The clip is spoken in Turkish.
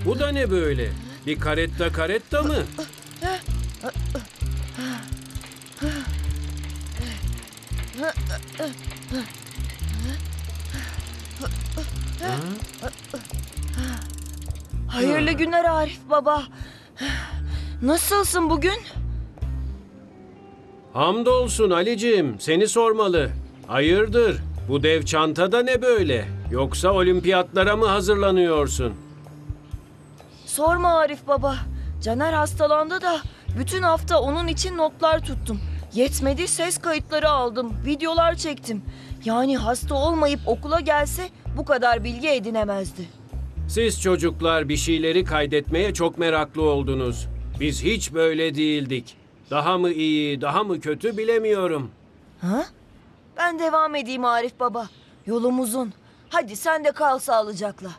Bu da ne böyle? Bir karetta mı? Hayırlı günler Arif baba. Nasılsın bugün? Hamdolsun Ali'cim, seni sormalı. Hayırdır? Bu dev çanta da ne böyle? Yoksa olimpiyatlara mı hazırlanıyorsun? Sorma Arif baba. Caner hastalandı da bütün hafta onun için notlar tuttum. Yetmedi, ses kayıtları aldım, videolar çektim. Yani hasta olmayıp okula gelse bu kadar bilgi edinemezdi. Siz çocuklar bir şeyleri kaydetmeye çok meraklı oldunuz. Biz hiç böyle değildik. Daha mı iyi, daha mı kötü bilemiyorum. Ha? Ben devam edeyim Arif baba. Yolum uzun. Hadi sen de kal sağlıcakla.